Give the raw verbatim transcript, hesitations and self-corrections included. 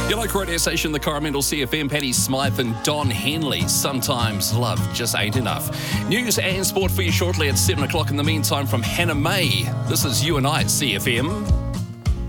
Your local radio station, the Coromandel C F M, Paddy Smythe and Don Henley. Sometimes love just ain't enough. News and sport for you shortly at seven o'clock. In the meantime, from Hannah May, this is You and I at C F M.